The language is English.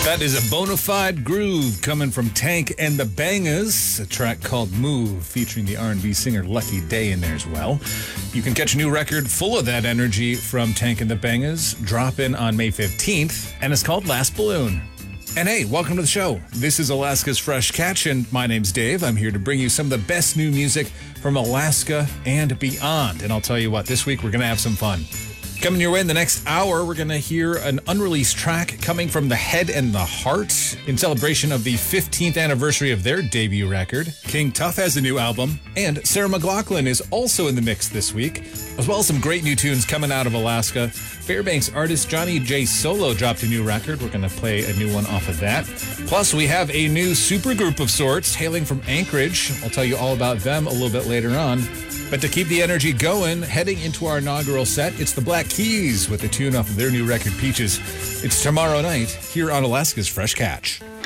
That is a bona fide groove coming from Tank and the Bangers, a track called Move, featuring the R&B singer Lucky Day in there as well. You can catch a new record full of that energy from Tank and the Bangers, drop in on May 15th, and it's called Last Balloon. And hey, welcome to the show. This is Alaska's Fresh Catch, and my name's Dave. I'm here to bring you some of the best new music from Alaska and beyond. And I'll tell you what, this week we're going to have some fun. Coming your way in the next hour, we're going to hear an unreleased track coming from The Head and the Heart in celebration of the 15th anniversary of their debut record. King Tuff has a new album, and Sarah McLachlan is also in the mix this week, as well as some great new tunes coming out of Alaska. Fairbanks artist Johnny J. Solo dropped a new record. We're going to play a new one off of that. Plus, we have a new supergroup of sorts hailing from Anchorage. I'll tell you all about them a little bit later on. But to keep the energy going, heading into our inaugural set, it's the Black Keys with a tune off of their new record, Peaches. It's tomorrow night here on Alaska's Fresh Catch.